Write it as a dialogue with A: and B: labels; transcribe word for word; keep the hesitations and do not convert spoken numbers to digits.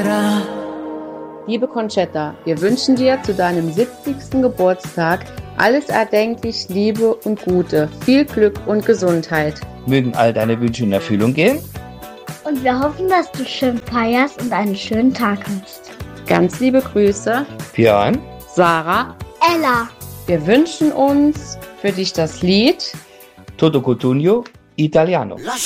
A: Liebe Conchetta, wir wünschen dir zu deinem siebzigsten Geburtstag alles erdenklich Liebe und Gute, viel Glück und Gesundheit.
B: Mögen all deine Wünsche in Erfüllung gehen.
C: Und wir hoffen, dass du schön feierst und einen schönen Tag hast.
A: Ganz liebe Grüße,
B: Björn,
A: Sarah,
C: Ella.
A: Wir wünschen uns für dich das Lied
B: Toto Cutugno Italiano.